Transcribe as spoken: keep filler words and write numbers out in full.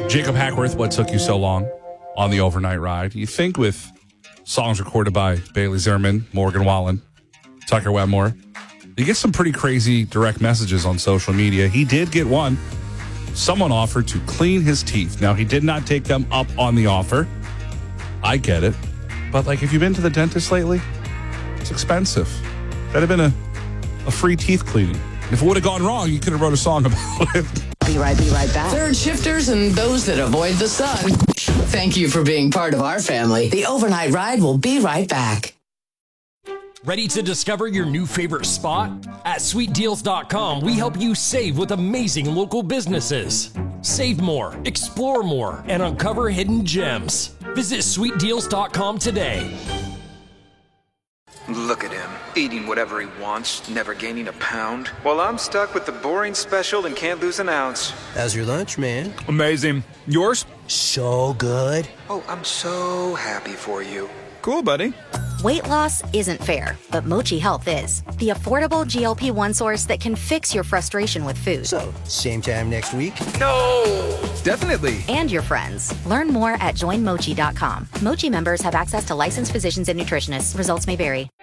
Jacob Hackworth, What Took You So Long on the overnight ride. You think with songs recorded by Bailey Zimmerman, Morgan Wallen, Tucker Wetmore, you get some pretty crazy direct messages on social media. He did get one. Someone offered to clean his teeth. Now, he did not take them up on the offer. I get it. But, like, have you been to the dentist lately? It's expensive. That'd have been a, a free teeth cleaning. If it would have gone wrong, you could have wrote a song about it. Be right, be right back. Third shifters and those that avoid the sun. Thank you for being part of our family. The overnight ride will be right back. Ready to discover your new favorite spot? At sweet deals dot com, we help you save with amazing local businesses. Save more, explore more, and uncover hidden gems. Visit sweet deals dot com today. Look at him, eating whatever he wants, never gaining a pound. While I'm stuck with the boring special and can't lose an ounce. How's your lunch, man? Amazing. Yours? So good. Oh, I'm so happy for you. Cool, buddy. Weight loss isn't fair, but Mochi Health is. The affordable G L P one source that can fix your frustration with food. So, same time next week? No! Definitely. And your friends. Learn more at join mochi dot com. Mochi members have access to licensed physicians and nutritionists. Results may vary.